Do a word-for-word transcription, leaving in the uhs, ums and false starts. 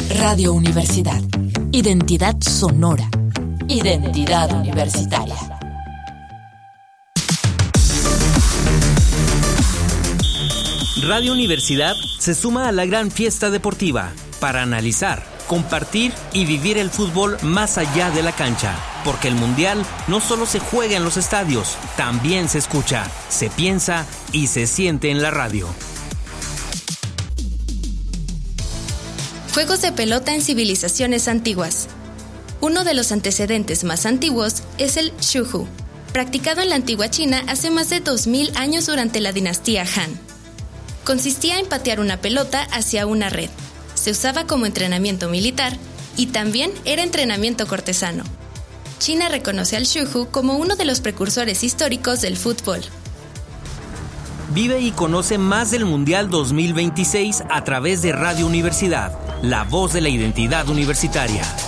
Radio Universidad. Identidad sonora. Identidad universitaria. Radio Universidad se suma a la gran fiesta deportiva para analizar, compartir y vivir el fútbol más allá de la cancha. Porque el Mundial no solo se juega en los estadios, también se escucha, se piensa y se siente en la radio. Juegos de pelota en civilizaciones antiguas. Uno de los antecedentes más antiguos es el shuhu, practicado en la antigua China hace más de dos mil años durante la dinastía Han. Consistía en patear una pelota hacia una red. Se usaba como entrenamiento militar y también era entrenamiento cortesano. China reconoce al shuhu como uno de los precursores históricos del fútbol. Vive y conoce más del Mundial dos mil veintiséis a través de Radio Universidad, la voz de la identidad universitaria.